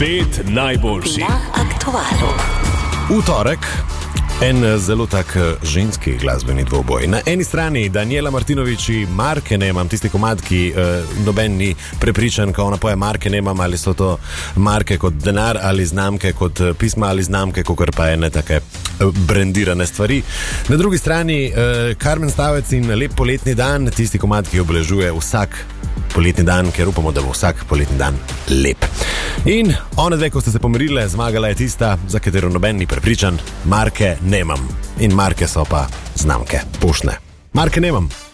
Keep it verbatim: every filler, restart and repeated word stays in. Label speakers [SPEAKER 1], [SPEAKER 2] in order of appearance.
[SPEAKER 1] Pet najboljših
[SPEAKER 2] na aktualu.
[SPEAKER 3] V torek en zelo tak ženski glasbeni dvoboj. Na eni strani Daniela Martinović in Marke Nemam, tisti komad, ki uh, noben ni prepričan, ko ona poje Marke Nemam, ali so to marke kot denar ali znamke kot pisma ali znamke, kakor pa ene take uh, brendirane stvari. Na drugi strani uh, Karmen Stavec in Lep poletni dan, tisti komad, ki obeležuje vsak poletni dan, ker upamo, da bo vsak poletni dan lep. In one dve, ko ste se pomirile, zmagala je tista, za katero noben ni prepričan, Marke Nemam. In marke so pa znamke, poštne. Marke Nemam.